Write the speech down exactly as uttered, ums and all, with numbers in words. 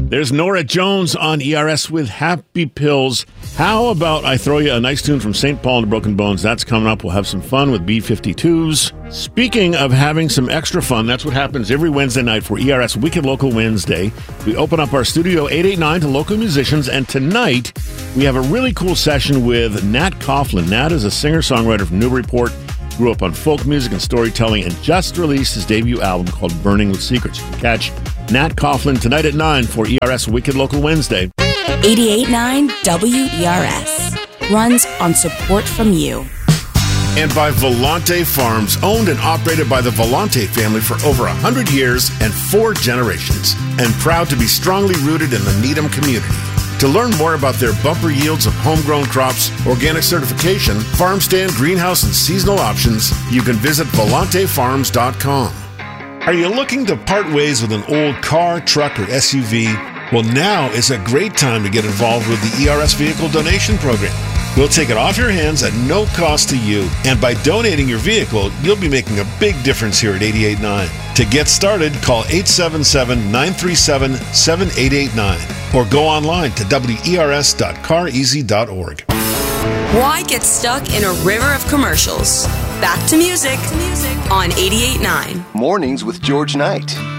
There's Nora Jones on E R S with Happy Pills. How about I throw you a nice tune from Saint Paul and the Broken Bones? That's coming up. We'll have some fun with B fifty-twos. Speaking of having some extra fun, that's what happens every Wednesday night for E R S Wicked Local Wednesday. We open up our studio eight eighty-nine to local musicians, and tonight we have a really cool session with Nat Coughlin. Nat is a singer-songwriter from Newburyport, grew up on folk music and storytelling, and just released his debut album called Burning with Secrets. You can catch Nat Coughlin tonight at nine for E R S Wicked Local Wednesday. eighty-eight point nine W E R S runs on support from you. And by Volante Farms, owned and operated by the Volante family for over one hundred years and four generations, and proud to be strongly rooted in the Needham community. To learn more about their bumper yields of homegrown crops, organic certification, farm stand, greenhouse, and seasonal options, you can visit volante farms dot com. Are you looking to part ways with an old car, truck, or S U V? Well, now is a great time to get involved with the E R S Vehicle Donation Program. We'll take it off your hands at no cost to you, and by donating your vehicle, you'll be making a big difference here at eighty-eight point nine. To get started, call eight seven seven, nine three seven, seven eight eight nine or go online to W E R S dot car easy dot org. Why get stuck in a river of commercials? Back to music, to music. On eighty-eight point nine. Mornings with George Knight.